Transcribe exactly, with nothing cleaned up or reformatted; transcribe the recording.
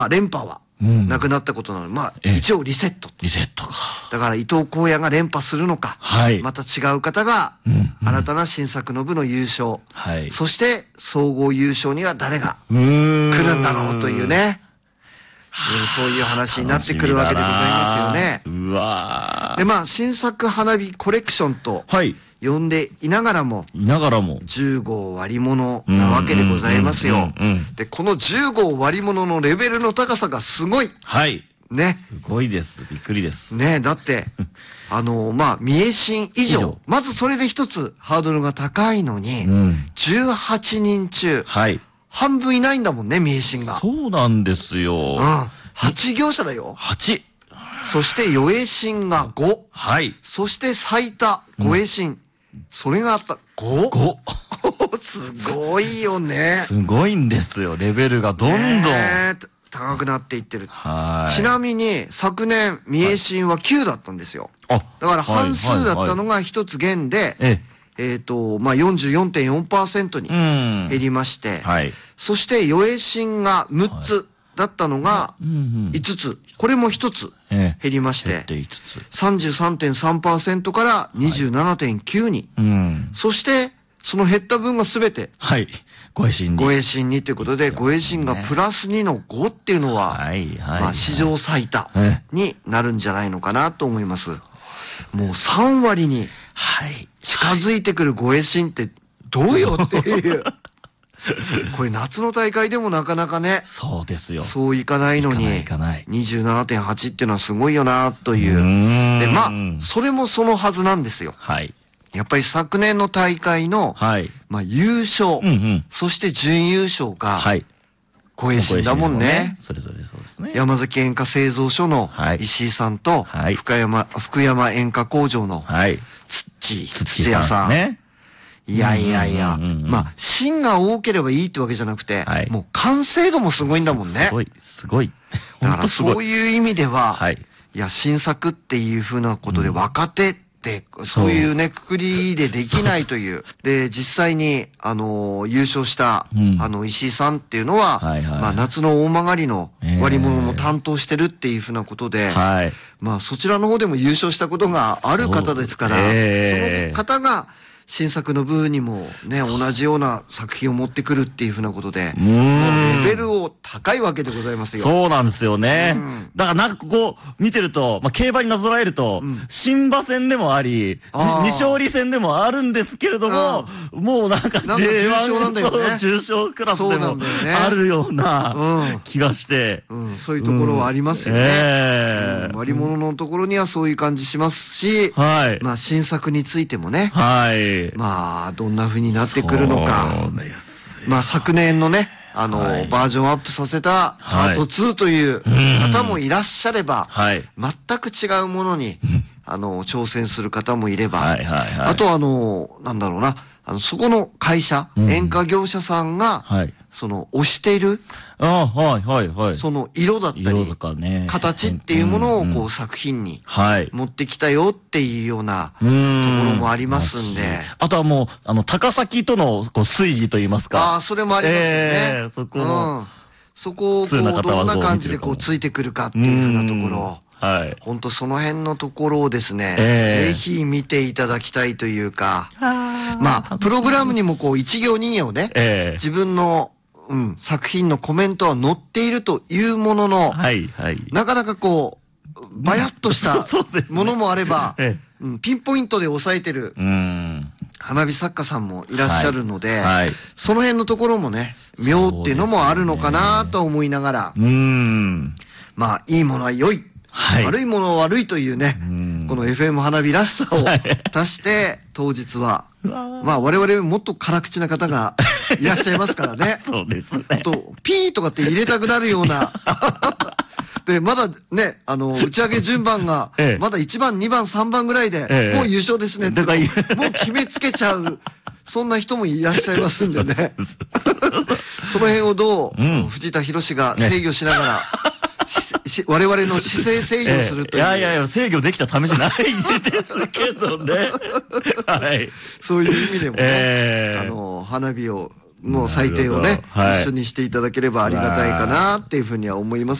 連覇はなくなったことなので、まあ一応リセット。 リセットか。 だから伊藤浩也が連覇するのか、 はい、 また違う方が新たな新作の部の優勝、 はい、 そして総合優勝には誰が来るんだろうというね、うん、そういう話になってくるわけでございますよね。 うわー。でまあ新作花火コレクションと呼んでいながらも、 いながらもじゅう号割り物なわけでございますよ。でこのじゅう号割り物のレベルの高さがすごい。 はい。 ね。 すごいです。びっくりです。 ね、だって、あの、まあ、三重新以上。まずそれで一つハードルが高いのに、うん、じゅうはちにん中、はい、半分いないんだもんね、三重新が。 そうなんですよ。うん。 はち業者だよ。 はち。 そして、余栄新がご。 はい。 そして最多、五栄新。うん、それがあった、ご。 ご。 すごいよね。 すごいんですよ。レベルがどんどん。 ね高くなっていってる。ちなみに、昨年、三重新はきゅうだったんですよ。だから半数だったのが一つ減で、えっと、まあ、よんじゅうよんてんよんパーセント に減りまして、そして余栄新がむっつだったのがいつつ、これもひとつ減りまして、さんじゅうさんてんさんパーセント から にじゅうななてんきゅう に。そして、その減った分がすべて、 はい。ご栄新に。 ご栄新にということで、ご栄新がプラスにのごっていうのは、まあ史上最多になるんじゃないのかなと思います。もうさん割に近づいてくるご栄新ってどうよっていう。これ夏の大会でもなかなかね。 そうですよ。 そういかないのに、にじゅうななてんはち っていうのはすごいよなという。で、まあ、それもそのはずなんですよ。はい。やっぱり昨年の大会の、はい、まあ優勝、うんうん、そして準優勝が、はい、ご栄新だもんね。 それぞれそうですね。 山崎演歌製造所の石井さんと、はい、福山、福山演歌工場の、はい、土、土屋さん。ね、いやいやいや、まあ、芯が多ければいいってわけじゃなくて、はい、もう完成度もすごいんだもんね。 すごい、すごい。 だからそういう意味では、はい、いや、新作っていうふうなことで若手、で、そういうね、くくりでできないという。で、実際に、あの、優勝した、うん、あの、石井さんっていうのは、はいはい、まあ、夏の大曲りの割り物も担当してるっていうふうなことで、はい、まあ、そちらの方でも優勝したことがある方ですから、その方が、新作の部にもね、同じような作品を持ってくるっていうふうなことで、レベルを高いわけでございますよ。 そうなんですよね。うん、だからなんかこう、見てると、まあ、競馬になぞらえると、うん、新馬戦でもあり、二勝利戦でもあるんですけれども、もうなんか ジェイワン の重賞クラスでもあるような気がして、 うんうん、そういうところはありますよね。うんえー、割り物のところにはそういう感じしますし、はい、まあ新作についてもね、はい、まあ、どんな風になってくるのか。まあ、昨年のね、あの、はい、バージョンアップさせたパートツーという方もいらっしゃれば、はい、全く違うものに、あの、挑戦する方もいれば、あとあの、なんだろうな、あの、そこの会社、うん、演歌業者さんが、はい、その、推している、 あはいはいはい。 その色だったり、ね、形っていうものをこう作品に持ってきたよっていうようなところもありますんで。 あとはもう、あの、高崎とのこう推理といいますか。 ああ、それもありますよね。えー、 そこの、 うん、そこをこう、どんな感じでこうついてくるかっていうふうなところ。はい。本当その辺のところをですね、えー、ぜひ見ていただきたいというか、まあ、プログラムにもこう一行二行ね、えー、自分の、うん、作品のコメントは載っているというものの、はいはい、なかなかこう、ばやっとしたものもあれば、ねええうん、ピンポイントで抑えてる花火作家さんもいらっしゃるので、はいはい、その辺のところもね、妙っていうのもあるのかなと思いながら、うんまあ、いいものは良い。はい、悪いものは悪いというね、うこの エフエム 花火らしさを足して、当日は、まあ我々もっと辛口な方がいらっしゃいますからね。 そうですね。 と、ピーとかって入れたくなるような。で、まだね、あの、打ち上げ順番が、まだいちばん、にばん、さんばんぐらいで、ええ、もう優勝ですねって、もう決めつけちゃう。そんな人もいらっしゃいますんでね。その辺をどう、うん、藤田博が制御しながら、ね、我々の姿勢制御するという、 ええ。いやいやいや、制御できたためじゃないですけどね。はい。 そういう意味でもね、えー、あの、花火をの採点をね、一緒にしていただければありがたいかなっていうふうには思います